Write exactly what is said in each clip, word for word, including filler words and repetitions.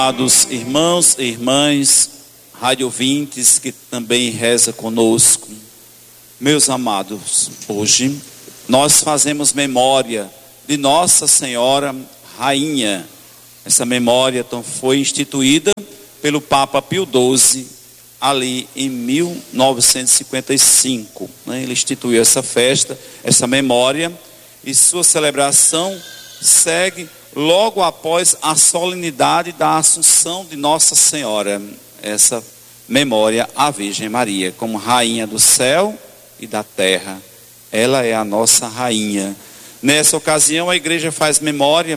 Amados irmãos e irmãs, rádio ouvintes que também reza conosco, meus amados, hoje nós fazemos memória de Nossa Senhora Rainha. Essa memória então foi instituída pelo Papa Pio doze, ali em mil novecentos e cinquenta e cinco, né? Ele instituiu essa festa, essa memória, e sua celebração segue logo após a solenidade da Assunção de Nossa Senhora, essa memória à Virgem Maria, como Rainha do céu e da terra. Ela é a nossa Rainha. Nessa ocasião a igreja faz memória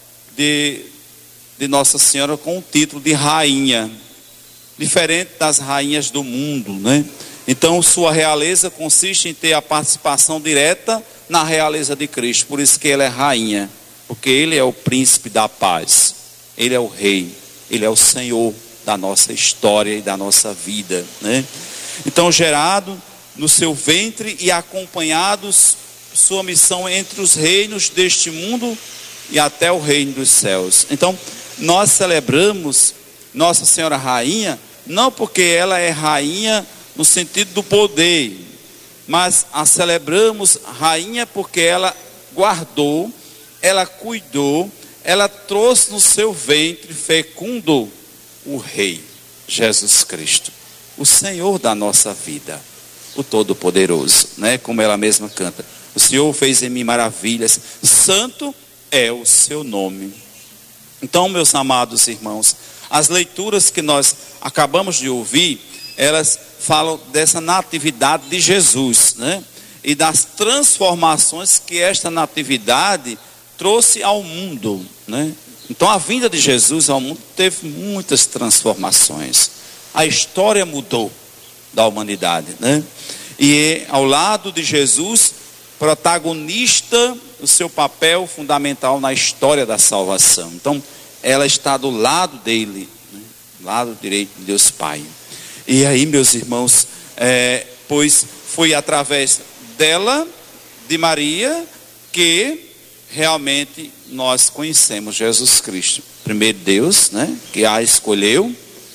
de, de Nossa Senhora com o título de Rainha, diferente das rainhas do mundo, né? Então sua realeza consiste em ter a participação direta na realeza de Cristo, por isso que ela é Rainha. Porque Ele é o príncipe da paz, Ele é o rei, Ele é o Senhor da nossa história e da nossa vida, né? Então, gerado no seu ventre e acompanhados sua missão entre os reinos deste mundo e até o reino dos céus. Então, nós celebramos Nossa Senhora Rainha, não porque ela é rainha no sentido do poder, mas a celebramos Rainha porque ela guardou, ela cuidou, ela trouxe no seu ventre fecundo o Rei, Jesus Cristo, o Senhor da nossa vida, o Todo-Poderoso, né? Como ela mesma canta, o Senhor fez em mim maravilhas, santo é o seu nome. Então, meus amados irmãos, as leituras que nós acabamos de ouvir, elas falam dessa natividade de Jesus, né? E das transformações que esta natividade trouxe ao mundo, né? Então a vinda de Jesus ao mundo teve muitas transformações. A história mudou da humanidade, né? E ao lado de Jesus, protagonista do seu papel fundamental na história da salvação. Então ela está do lado dele, né? Lado direito de Deus Pai. E aí, meus irmãos, é, pois foi através dela, de Maria, que realmente nós conhecemos Jesus Cristo. Primeiro Deus, né, que a escolheu.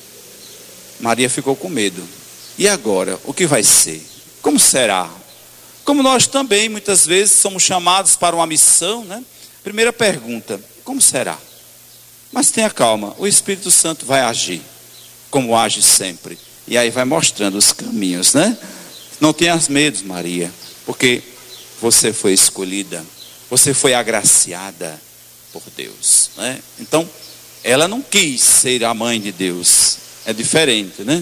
Maria ficou com medo. E agora, o que vai ser? Como será? Como nós também muitas vezes somos chamados para uma missão, né? Primeira pergunta, como será? Mas tenha calma, o Espírito Santo vai agir, como age sempre. E aí vai mostrando os caminhos, né? Não tenhas medo, Maria, porque você foi escolhida. Você foi agraciada por Deus, né? Então, ela não quis ser a mãe de Deus. É diferente, né?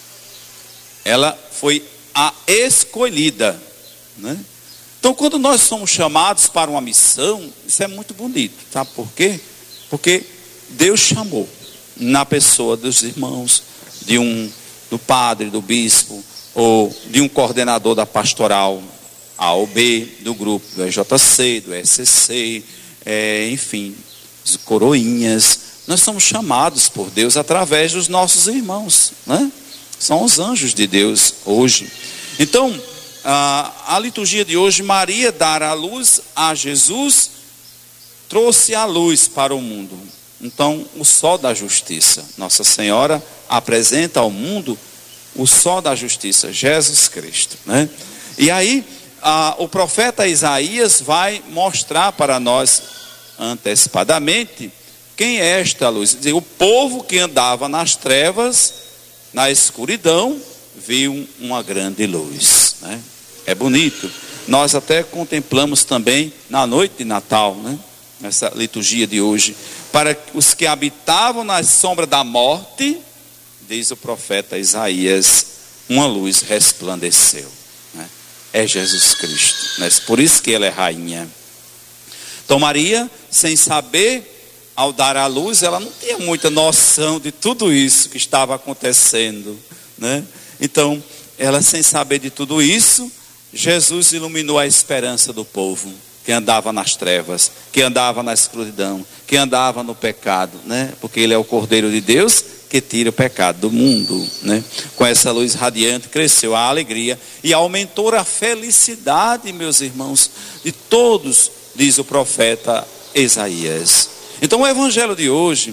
Ela foi a escolhida, né? Então, quando nós somos chamados para uma missão, isso é muito bonito, sabe por quê? Porque Deus chamou na pessoa dos irmãos, de um, do padre, do bispo, ou de um coordenador da pastoral, A ou B, do grupo do E J C, do E C C, é, enfim, os coroinhas. Nós somos chamados por Deus através dos nossos irmãos, né? São os anjos de Deus hoje. Então, a, a liturgia de hoje, Maria dar a luz a Jesus, trouxe a luz para o mundo. Então, o sol da justiça. Nossa Senhora apresenta ao mundo o sol da justiça, Jesus Cristo, né? E aí, Ah, o profeta Isaías vai mostrar para nós antecipadamente quem é esta luz. Dizer, o povo que andava nas trevas, na escuridão, viu uma grande luz, né? É bonito. Nós até contemplamos também na noite de Natal, né? Nessa liturgia de hoje, para os que habitavam na sombra da morte, diz o profeta Isaías, uma luz resplandeceu. É Jesus Cristo, né? Por isso que ela é rainha. Então Maria, sem saber, ao dar à luz, ela não tinha muita noção de tudo isso que estava acontecendo, né? Então, ela sem saber de tudo isso, Jesus iluminou a esperança do povo, que andava nas trevas, que andava na escuridão, que andava no pecado, né? Porque Ele é o Cordeiro de Deus, que tira o pecado do mundo, né? Com essa luz radiante cresceu a alegria e aumentou a felicidade, meus irmãos, de todos, diz o profeta Isaías. Então o evangelho de hoje,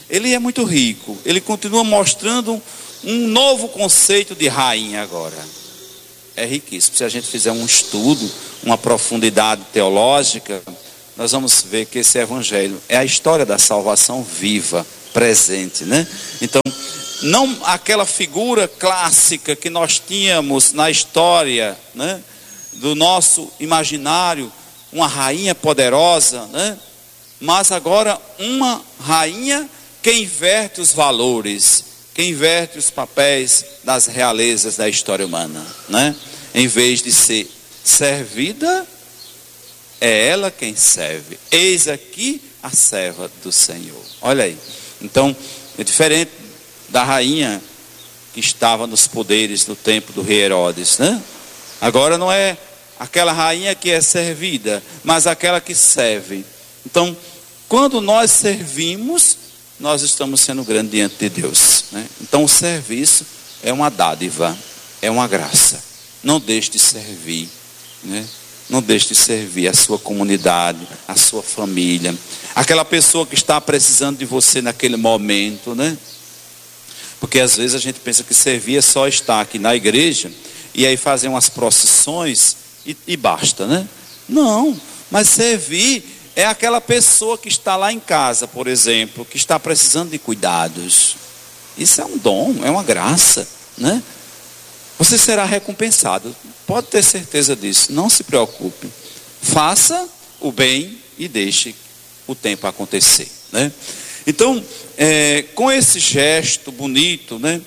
ele é muito rico. Ele continua mostrando um novo conceito de rainha agora. É riquíssimo. Se a gente fizer um estudo, uma profundidade teológica, nós vamos ver que esse evangelho é a história da salvação viva, presente, né? Então, não aquela figura clássica que nós tínhamos na história, né, do nosso imaginário, uma rainha poderosa, né? Mas agora uma rainha que inverte os valores, que inverte os papéis das realezas da história humana, né? Em vez de ser servida, é ela quem serve. Eis aqui a serva do Senhor. Olha aí. Então, é diferente da rainha que estava nos poderes no tempo do rei Herodes, né? Agora não é aquela rainha que é servida, mas aquela que serve. Então, quando nós servimos, nós estamos sendo grandes diante de Deus, né? Então, o serviço é uma dádiva, é uma graça. Não deixe de servir, né? Não deixe de servir a sua comunidade, a sua família, aquela pessoa que está precisando de você naquele momento, né? Porque às vezes a gente pensa que servir é só estar aqui na igreja e aí fazer umas procissões e, e basta, né? Não, mas servir é aquela pessoa que está lá em casa, por exemplo, que está precisando de cuidados. Isso é um dom, é uma graça, né? Você será recompensado, pode ter certeza disso, não se preocupe. Faça o bem e deixe o tempo acontecer, né? Então, é, com esse gesto bonito, né,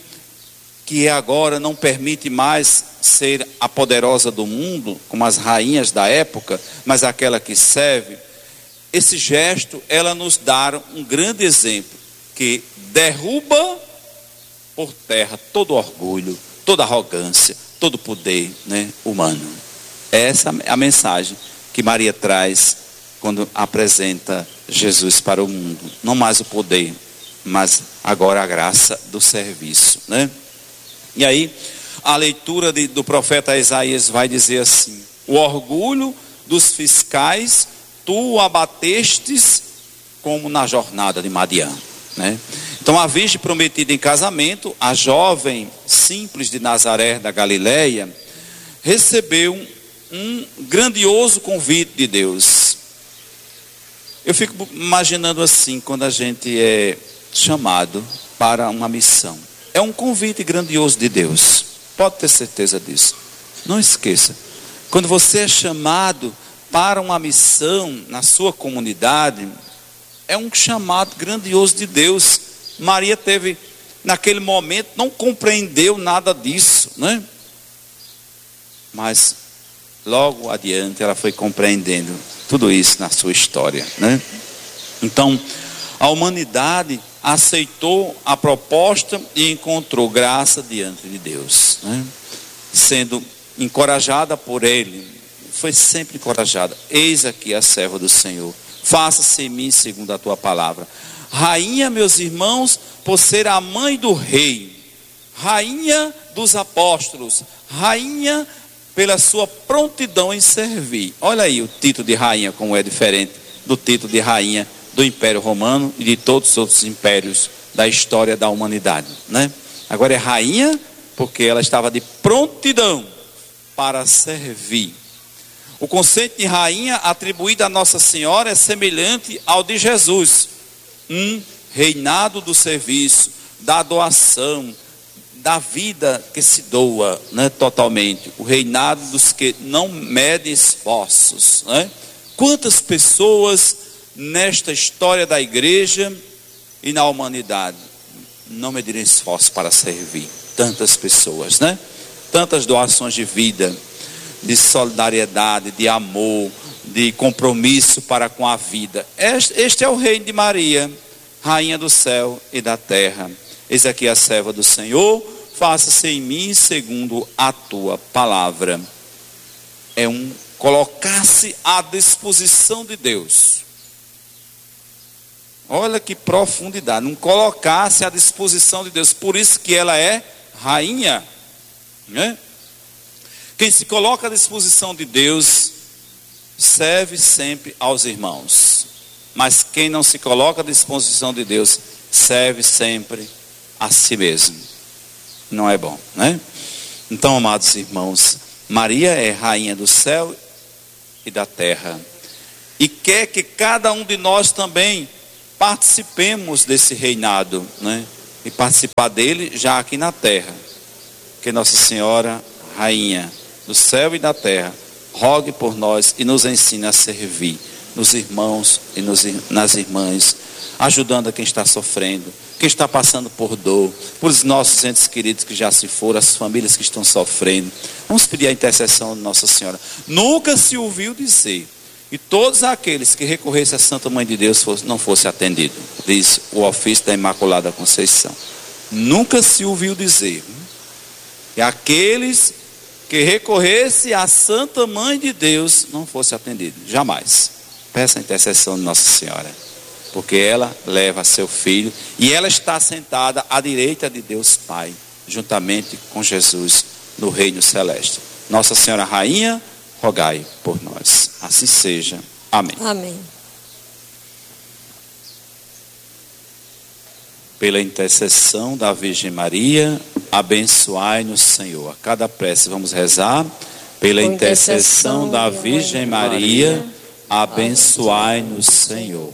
que agora não permite mais ser a poderosa do mundo, como as rainhas da época, mas aquela que serve, esse gesto, ela nos dá um grande exemplo, que derruba por terra todo orgulho, toda arrogância, todo poder, né, humano. Essa é a mensagem que Maria traz quando apresenta Jesus para o mundo. Não mais o poder, mas agora a graça do serviço, né? E aí, a leitura de, do profeta Isaías vai dizer assim: o orgulho dos fiscais tu o abatestes como na jornada de Madiã, né? Então, a virgem prometida em casamento, a jovem simples de Nazaré da Galileia, recebeu um, um grandioso convite de Deus. Eu fico imaginando assim, quando a gente é chamado para uma missão, é um convite grandioso de Deus, pode ter certeza disso. Não esqueça, quando você é chamado para uma missão na sua comunidade, é um chamado grandioso de Deus. Maria teve, naquele momento, não compreendeu nada disso, né? Mas logo adiante ela foi compreendendo tudo isso na sua história, né? Então, a humanidade aceitou a proposta e encontrou graça diante de Deus, né? Sendo encorajada por Ele, foi sempre encorajada. Eis aqui a serva do Senhor, faça-se em mim segundo a tua palavra. Rainha, meus irmãos, por ser a mãe do rei, rainha dos apóstolos, rainha pela sua prontidão em servir. Olha aí o título de rainha, como é diferente do título de rainha do Império Romano e de todos os outros impérios da história da humanidade, né? Agora é rainha porque ela estava de prontidão para servir. O conceito de rainha atribuído a Nossa Senhora é semelhante ao de Jesus. Um reinado do serviço, da doação, da vida que se doa, né, totalmente. O reinado dos que não medem esforços, né? Quantas pessoas nesta história da igreja e na humanidade não medirem esforço para servir? Tantas pessoas, né? Tantas doações de vida, de solidariedade, de amor, de compromisso para com a vida. Este, este é o reino de Maria, rainha do céu e da terra. Eis aqui a serva do Senhor, faça-se em mim segundo a tua palavra. É um colocar-se à disposição de Deus. Olha que profundidade, um colocar-se à disposição de Deus. Por isso que ela é rainha, né? Quem se coloca à disposição de Deus serve sempre aos irmãos. Mas quem não se coloca à disposição de Deus serve sempre a si mesmo. Não é bom, né? Então, amados irmãos, Maria é rainha do céu e da terra, e quer que cada um de nós também participemos desse reinado, né? E participar dele já aqui na terra. Que Nossa Senhora, rainha do céu e da terra, rogue por nós e nos ensine a servir nos irmãos e nos, nas irmãs, ajudando a quem está sofrendo, quem está passando por dor, por os nossos entes queridos que já se foram, as famílias que estão sofrendo. Vamos pedir a intercessão de Nossa Senhora. Nunca se ouviu dizer e todos aqueles que recorressem à Santa Mãe de Deus fosse, não fosse atendido, diz o ofício da Imaculada Conceição. Nunca se ouviu dizer que aqueles que recorressem à Santa Mãe de Deus não fosse atendido, jamais. Peça a intercessão de Nossa Senhora, porque ela leva seu filho e ela está sentada à direita de Deus Pai, juntamente com Jesus no reino celeste. Nossa Senhora Rainha, rogai por nós. Assim seja. Amém. Amém. Pela intercessão da Virgem Maria, abençoai-nos, Senhor. A cada prece vamos rezar. Pela intercessão da Virgem Maria, abençoai-nos, Senhor.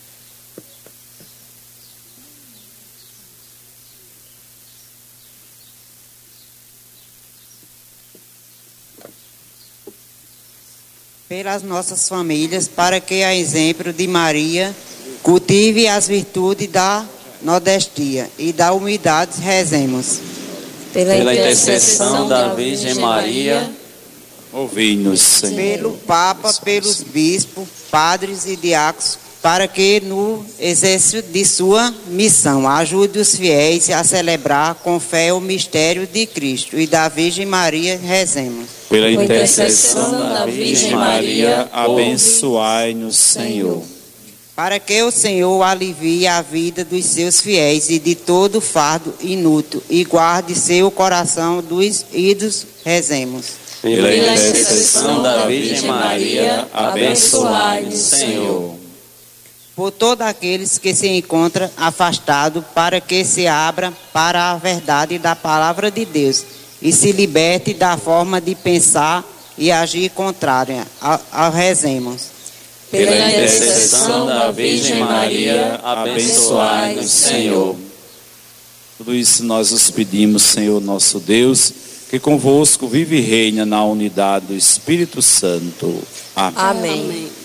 Pelas nossas famílias, para que, a exemplo de Maria, cultive as virtudes da modestia e da humildade, rezemos. Pela, Pela intercessão da Virgem Maria, ouvi-nos, Senhor. Pelo Papa, pelos bispos, padres e diáconos, para que no exercício de sua missão ajude os fiéis a celebrar com fé o mistério de Cristo e da Virgem Maria, rezemos. Pela intercessão da Virgem Maria, abençoai-nos, Senhor. Para que o Senhor alivie a vida dos seus fiéis e de todo fardo inútil e guarde seu coração dos ídolos, rezemos. Pela intercessão da Virgem Maria, abençoai-nos, Senhor. Por todos aqueles que se encontram afastados, para que se abra para a verdade da palavra de Deus e se liberte da forma de pensar e agir contrária ao, ao rezemos. Pela intercessão da Virgem Maria, abençoai-nos, Senhor. Tudo isso nós os pedimos, Senhor nosso Deus, que convosco vive e reina na unidade do Espírito Santo. Amém. Amém.